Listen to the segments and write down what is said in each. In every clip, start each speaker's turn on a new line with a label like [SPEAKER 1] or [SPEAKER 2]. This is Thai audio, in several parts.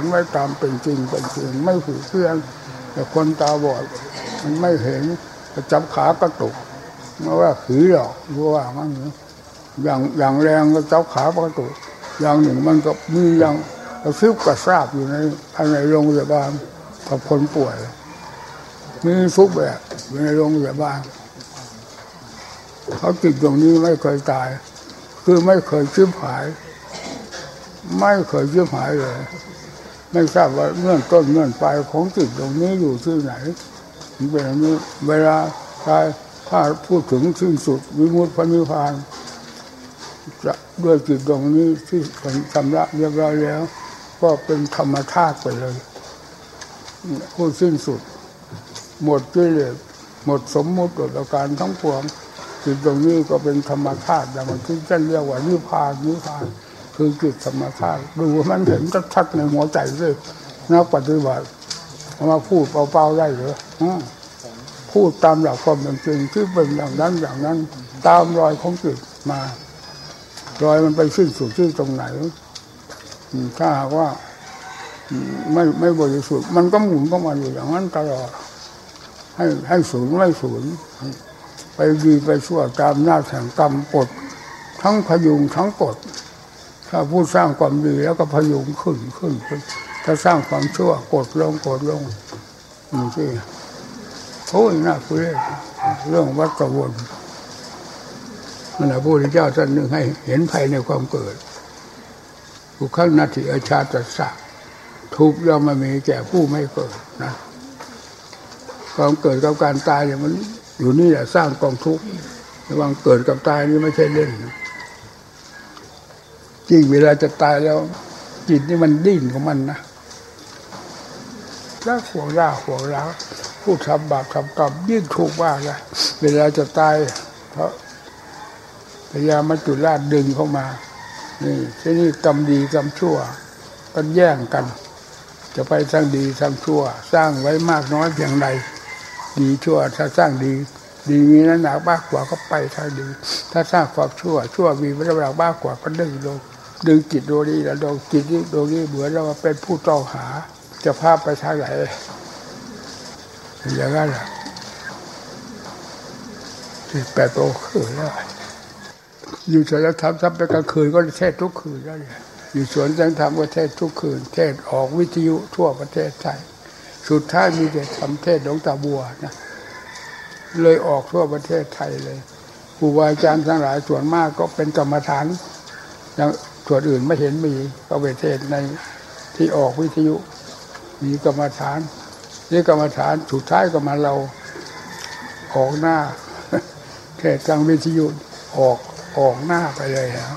[SPEAKER 1] ไว้ตามเป็นจริงไม่ผิดเพี้ยนแต่คนตาบอดมันไม่เห็นจับขากระตุกเมื่อว่าขือหรอกรู้ว่ามันอย่างแรงก็จับขากระตุกอย่างหนึ่งมันก็มีอย่างกระซิบกระซาบอยู่ในโรงพยาบาลกับคนป่วยมีทุกแบบอยู่ในโรงพยาบาลเขาติดตรงนี้ไม่เคยตายคือไม่เคยชิบหายไม่เคยชิบหายเลยไม่ทราบว่าเงื่อนต้นเงื่อนปลายของจิตตรงนี้อยู่ที่ไหนเป็นอย่างนี้เวลาตายถ้าพูดถึงสิ้นสุดวิมุตติพระนิพพานจะด้วยจิตตรงนี้ที่เป็นชำระเรียบร้อยแล้วก็เป็นธรรมธาตุไปเลยผู้สิ้นสุดหมดกิเลสหมดสมมุติประการทั้งปวงจิตตรงนี้ก็เป็นธรรมธาตุอย่างที่ท่านเรียกว่านิพพานคือจิตธรรมธาตุดูมันเห็นชัดๆในหัวใจเลยนักปฏิบัติมาพูดเปล่าๆได้เหรอพูดตามหลักความเป็นจริงที่เป็นอย่างนั้นตามรอยของจิตมารอยมันไปสิ้นสุดที่ตรงไหนถ้าหากว่าไม่บริสุทธิ์มันก็หมุนเข้ามาอยู่อย่างนั้นตลอดให้ศูนย์ไม่ศูนย์ไปดีไปชั่วตามหน้าแห่งกรรมกดทั้งพยุงทั้งกดถ้าผู้สร้างความดีแล้วก็พยุงขึ้นถ้าสร้างความชั่วกดลงนี่สิโอ้ยน่าคุยเรื่องวัฏวนนั่นแหละพระพุทธเจ้าท่านนึกให้เห็นภัยในความเกิดทุกขังนาทิอชาตัสสะทุกข์ย่อมไม่มีแก่ผู้ไม่เกิดนะความเกิดกับการตายเนี่ยมันอยู่นี่แหละสร้างกองทุกข์ระหว่างเกิดกับตายนี่ไม่ใช่เล่นจริงเวลาจะตายแล้วจิตนี่มันดิ้นของมันนะแล้วห่วงร้าวผู้ทำบาปทำกรรมยิ่งถูกว่าเลยเวลาจะตายเพราะพยายามมาจุดลาดดึงเข้ามานี่ที่นี่กรรมดีกรรมชั่วกันแย่งกันจะไปทางดีทางชั่วสร้างไว้มากน้อยเพียงใดดีชั่วถ้าสร้างดีมีน้ำหนักมากกว่าก็ไปทางดีถ้าสร้างความชั่วมีน้ำหนักมากกว่าก็ดึงจิตโดยนี้แล้วดองจิตนี้โดยนี้เหมือนเราเป็นผู้ต้องหาจะพาไปทางไหนอย่างนั้นแหละที่แปดโตขึ้นแล้วอยู่สวนธรรมไปกลางคืนก็เทศทุกคืนแล้วเนี่ยอยู่สวนธรรมก็เทศทุกคืนเทศออกวิทยุทั่วประเทศไทยสุดท้ายมีแต่ทำเทศหลวงตาบัวนะเลยออกทั่วประเทศไทยเลยครูบาอาจารย์ทั้งหลายส่วนมากก็เป็นกรรมฐานอย่างส่วนอื่นไม่เห็นมีก็ไปเทศในที่ออกวิทยุมีกรรมฐานนี่กรรมฐานสุดท้ายก็มาเราออกหน้าเทศทางวิทยุออกหน้าไปเลยแล้ว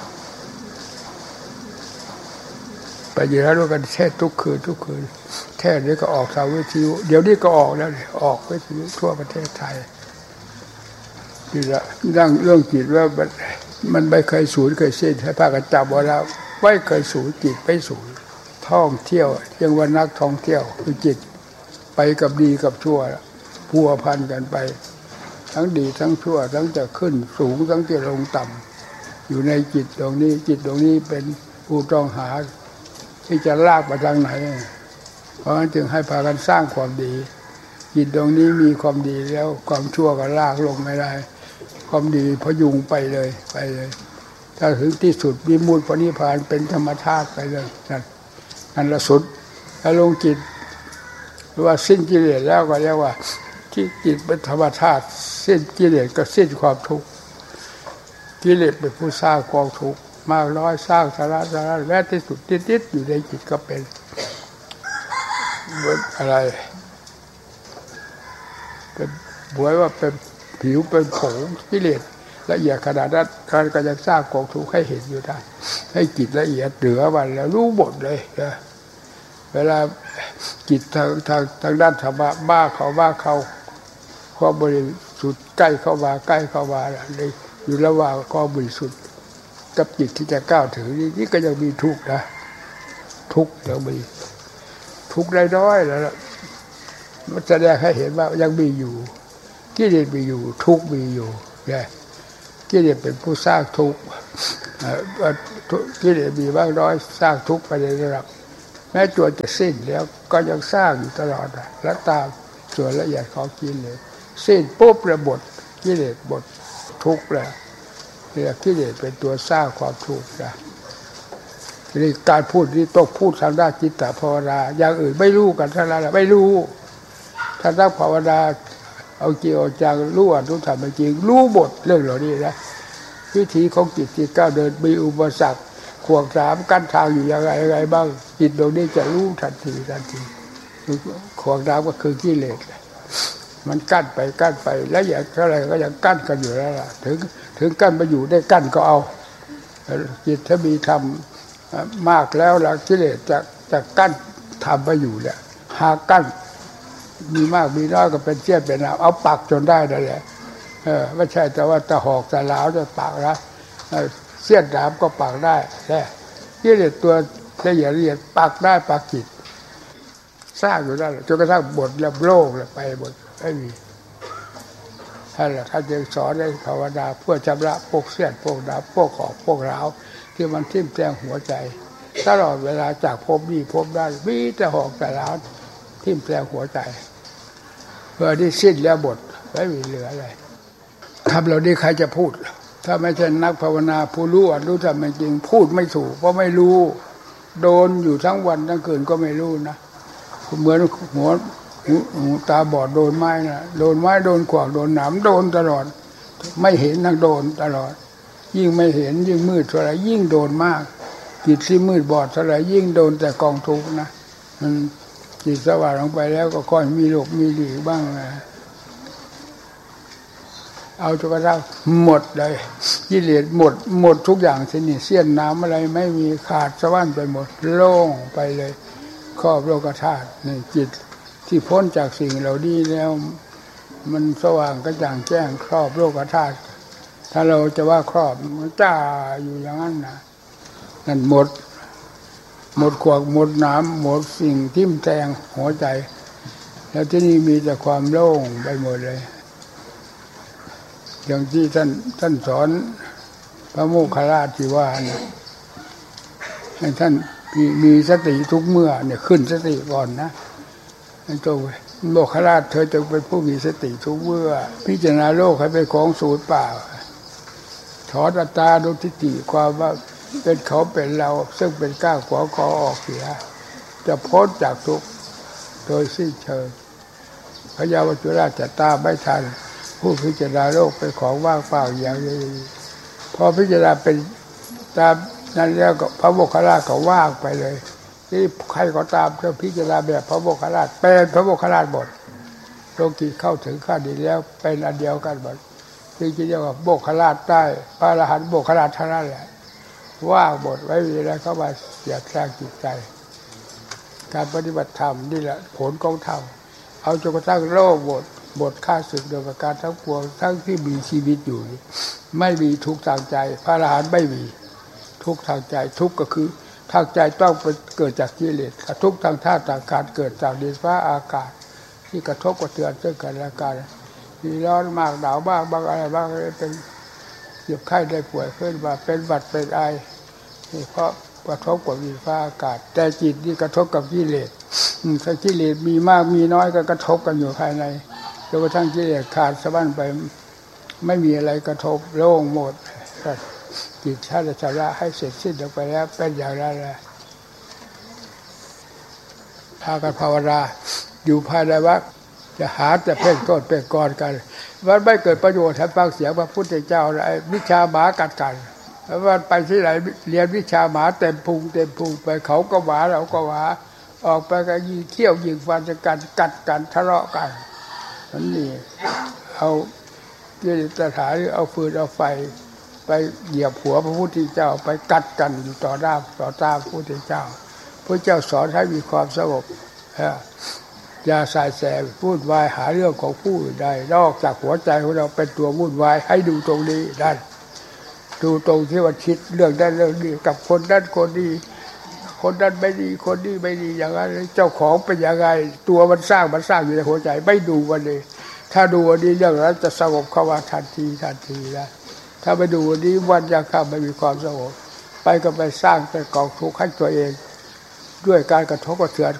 [SPEAKER 1] ไปอยู่แล้วด้วยกันเทศทุกคืนเทศนี้ก็ออกทางวิทยุเดี๋ยวนี้ก็ออกแล้วเนี่ยออกวิทยุทั่วประเทศไทยนี่ละเรื่องจิตว่ามันไม่เคยสูญเคยสิ้นให้พากันจับไว้แล้วไม่เคยสูญจิตไปสูญท่องเที่ยวยังว่านักท่องเที่ยวคือจิตไปกับดีกับชั่วพัวพันกันไปทั้งดีทั้งชั่วทั้งจะขึ้นสูงทั้งจะลงต่ำอยู่ในจิตตรงนี้เป็นผู้ต้องหาที่จะลากไปทางไหนเพราะฉะนั้นจึงให้พากันสร้างความดีจิตตรงนี้มีความดีแล้วความชั่วก็ลากลงไม่ได้ความดีพยุงไปเลยถ้าถึงที่สุดวิมุตติพระนิพพานเป็นธรรมธาตุไปเลยนั่นละสุดถ้าลงจิตหรือว่าสิ้นกิเลสแล้วก็เรียกว่าที่จิตเป็นธรรมธาตุสิ้นกิเลสก็สิ้นความทุกข์กิเลสเป็นผู้สร้างกองทุกข์มากน้อยสร้างสาระและที่สุดติดอยู่ในจิตก็เป็นอะไรเป็นบวยว่าเป็นผิวเป็นผงกิเลสละเอียดขนาดนั้นการก็ยังสร้างกองทุกข์ให้เห็นอยู่ได้ให้จิตละเอียดเหนือวันแล้วรู้หมดเลยนะเวลาจิตทางด้านธรรมะบ้าเขาความบริสุทธิ์ใกล้เข้ามาเลยอยู่ระหว่างความบริสุทธิ์กับจิตที่จะก้าวถึงนี่ก็ยังมีทุกข์นะทุกข์ยังมีทุกข์น้อยๆแล้วมันแสดงให้เห็นว่ายังมีอยู่กิเลสมีอยู่ทุกข์มีอยู่เนี่ยกิเลสเป็นผู้สร้างทุกข์กิเลสมีบ้างน้อยสร้างทุกข์ไปในระดับแม้ตัวจะสิ้นแล้วก็ยังสร้างอยู่ตลอดและตามส่วนละเอียดของกิเลสสิ้นปุ๊บระบดกิเลสบททุกข์แล้วเนี่ยกิเลสเป็นตัวสร้างความทุกข์นะนี่การพูดนี่ต้องพูดทางด้านจิตตภาวนาอย่างอื่นไม่รู้กันเท่านั้นไม่รู้ถ้านักภาวนาเอาเกี่ยวจังรู้อนุธรรมจริงรู้บทเรื่องเหล่านี้นะวิธีของจิตที่ก้าวเดินมีอุปสรรคขวางถามกั้นทางอยู่ยังไงบ้างจิตตรงนี้จะรู้ทันทีขวางถามก็คือกิเลสมันกั้นไปแล้วอย่างเท่าไรก็ยังกั้นกันอยู่แล้วล่ะถึงกั้นมาอยู่ได้กั้นก็เอาจิตถ้ามีธรรมมากแล้วล่ะกิเลสจะกั้นทำไปอยู่เนี่ยหากกั้นมีมากมีน้อยก็เป็นเสี้ยนเป็นน้ำเอาปักจนได้นั่นแหละไม่ใช่แต่ว่าตะหอกตะหลาวจะปักนะเสี้ยนน้ำก็ปักได้แต่กิเลสตัวละเอียดปักได้ปักจิตสร้างอยู่ได้จนกระทั่งบทแล้วโลกแล้วไปหมดไม่มีท่านแหละท่านจึงสอนให้ภาวนาเพื่อชำระพวกเสี้ยนพวกน้ำพวกขอบพวกร้าวที่มันทิ่มแทงหัวใจตลอดเวลาจากภพนี้ภพนั้นมีแต่หอกแต่ร้าวทิ่มแทงหัวใจเพื่อที่สิ้นแล้วบทไม่มีเหลืออะไรทำเราดีใครจะพูดถ้าไม่ใช่นักภาวนาผู้รู้รู้ทำจริงพูดไม่ถูกเพราะไม่รู้โดนอยู่ทั้งวันทั้งคืนก็ไม่รู้นะเหมือนหัวตาบอดโดนไม้นะโดนไม้โดนขวากโดนหนามโดนตลอดไม่เห็นทั้งโดนตลอดยิ่งไม่เห็นยิ่งมืดเท่าไรยิ่งโดนมากจิตที่มืดบอดเท่าไรยิ่งโดนแต่กองทุกข์นะมันจิตสว่างลงไปแล้วก็ค่อยมีโลกมีดีบ้างนะเอาจนกระทั่งหมดเลยกิเลสหมดทุกอย่างที่นี่เสี้ยนน้ำอะไรไม่มีขาดสะบั้นไปหมดโล่งไปเลยครอบโลกธาตุนี่จิตที่พ้นจากสิ่งเหล่านี้แล้วมันสว่างกระจ่างแจ้งครอบโลกธาตุถ้าเราจะว่าครอบมันจ้าอยู่อย่างนั้นนะนั่นหมดขวากหมดน้ำหมดสิ่งทิ่มแทงหัวใจแล้วที่นี่มีแต่ความโล่งไปหมดเลยอย่างที่ท่านสอนพระโมคคัลลานะที่ว่านะให้ท่านมีสติทุกเมื่อเนี่ยขึ้นสติก่อนนะให้โตโมคคัลลานะเธอจะเป็นผู้มีสติทุกเมื่อพิจารณาโลกให้เป็นของสูญเปล่าถอนอัตตาดุทิฏฐิความว่าเป็นเขาเป็นเราซึ่งเป็นก้าวขวาคอออกเสียจะพ้นจากทุกข์โดยสิ้นเชิงพระยาวัจุราชจะตามไม่ทันผู้พิจารณาโลกเป็นของว่างเปล่าอย่างนี้พอพิจารณาเป็นตามนั้นแล้วก็พระโมคคัลลานะก็ว่างไปเลยที่ใครก็ตามเธอพิจารณาแบบพระโมคคัลลานะเป็นพระโมคคัลลานะหมดโลกีเข้าถึงขั้นนี้แล้วเป็นอันเดียวกันหมดจึงจะเรียกว่าโมคคัลลานะได้พระอรหันต์โมคคัลลานะเท่านั้นแหละว่างหมดไว้มีอะไรเข้ามาเสียดแทรกจิตใจการปฏิบัติธรรมนี่แหละผลของธรรมเอาจนกระทั่งโลกหมดค่าศึกโดยประการทั้งปวงทั้งที่มีชีวิตอยู่ไม่มีทุกข์ทางใจพระอรหันต์ไม่มีทุกข์ทางใจทุกข์ก็คือทางใจต้องเกิดจากกิเลสทุกข์ทางธาตุทางการเกิดจากดินฟ้าอากาศที่กระทบกระเทือนซึ่งกันและกันมีร้อนมากหนาวบ้างบางอะไรบ้างเป็นเจ็บไข้ได้ป่วยขึ้นมาเป็นหวัดเป็นไอนี่เพราะกระทบกับดินฟ้าอากาศแต่จิตนี่กระทบกับกิเลสถ้ากิเลสมีมากมีน้อยก็กระทบกันอยู่ภายในจนกระทั่งกิเลสขาดสะบั้นไปไม่มีอะไรกระทบโล่งหมดจิตถ้าจะชำระให้เสร็จสิ้นลงไปแล้วเป็นอย่างนั้นแหละพากันภาวนาอยู่ภายในวัดจะหาแต่เพ่งโทษเพ่งกรกันว่าไม่เกิดประโยชน์ท่านฟังเสียงพระพุทธเจ้าอะไรวิชาหมากัดกันว่าไปที่ไหนเรียนวิชาหมาเต็มพุงไปเขาก็หมาเราก็หมาออกไปก็ยิงเที่ยวยิงฟันกันกัดกันทะเลาะกันนั่นนี่เอาเรื่องสถานหรือเอาฟืนเอาไฟไปเหยียบหัวพระพุทธเจ้าไปกัดกันอยู่ต่อหน้าต่อตาพระพุทธเจ้าพระเจ้าสอนให้มีความสงบอย่าสายแสวุ่นวายหาเรื่องของผู้อื่นใดนอกจากหัวใจของเราเป็นตัววุ่นวายให้ดูตรงนี้ได้ดูตรงที่ว่าคิดเรื่องนั้นเรื่องนี้กับคนนั้นคนนี้คนนั้นไม่ดีคนนี้ไม่ดีอย่างนั้นเจ้าของเป็นยังไงตัวมันสร้างอยู่ในหัวใจไม่ดูมันเลยถ้าดูวันนี้เรื่องนั้นจะสงบเข้ามาทันทีนะถ้าไปดูวันนี้วันยังข้ามไม่มีความสงบไปก็ไปสร้างแต่กองทุกข์ให้ตัวเองด้วยการกระทบกระเทือน